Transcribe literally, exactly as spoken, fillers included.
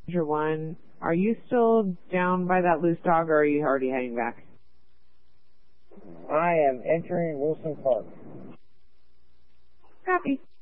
Ranger one, are you still down by that loose dog, or are you already heading back? I am entering Wilson Park. Copy.